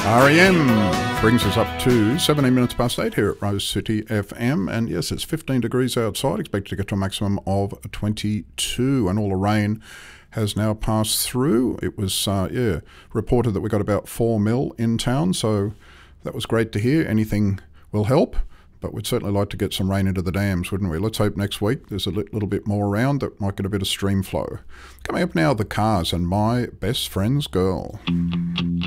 REM brings us up to 17 minutes past 8 here at Rose City FM. And yes, it's 15 degrees outside, expected to get to a maximum of 22. And all the rain has now passed through. It was, reported that we got about 4 mil in town. So that was great to hear. Anything will help. But we'd certainly like to get some rain into the dams, wouldn't we? Let's hope next week there's a little bit more around that might get a bit of stream flow. Coming up now, the Cars and My Best Friend's Girl.